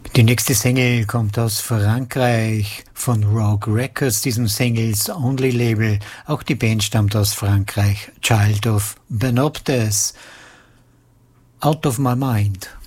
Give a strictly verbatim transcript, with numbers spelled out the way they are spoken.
Die nächste Single kommt aus Frankreich von Rogue Records, diesem Singles-Only-Label. Auch die Band stammt aus Frankreich. Child of Benoptes. Out of My Mind.